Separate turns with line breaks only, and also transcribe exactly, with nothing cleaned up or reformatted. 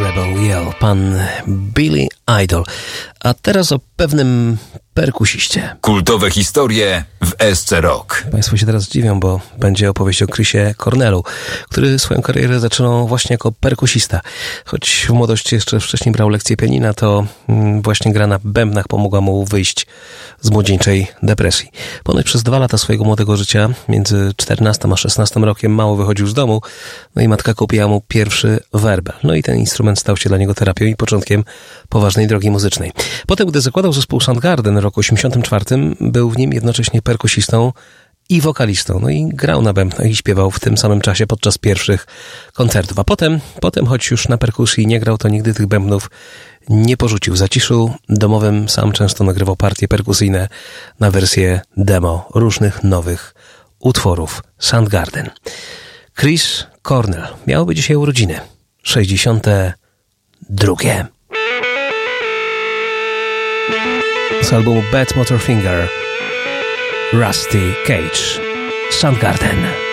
Rebel Yell, pan Billy Idol. A teraz o pewnym perkusiście.
Kultowe historie w S C Rock.
Państwo się teraz dziwią, bo będzie opowieść o Chrisie Cornellu, który swoją karierę zaczynał właśnie jako perkusista. Choć w młodości jeszcze wcześniej brał lekcje pianina, to właśnie gra na bębnach pomogła mu wyjść z młodzieńczej depresji. Ponoć przez dwa lata swojego młodego życia, między czternastym a szesnastym rokiem, mało wychodził z domu, no i matka kupiła mu pierwszy werbel. No i ten instrument stał się dla niego terapią i początkiem poważnej drogi muzycznej. Potem, gdy zakładał zespół Soundgarden w roku osiemdziesiątym czwartym, był w nim jednocześnie perkusistą i wokalistą. No i grał na bębnach i śpiewał w tym samym czasie podczas pierwszych koncertów. A potem, potem choć już na perkusji nie grał, to nigdy tych bębnów nie porzucił. W zaciszu domowym sam często nagrywał partie perkusyjne na wersję demo różnych nowych utworów Soundgarden. Chris Cornell miałby dzisiaj urodziny. sześćdziesiąte drugie. Z albumu Bad Motorfinger, Rusty Cage, Soundgarden.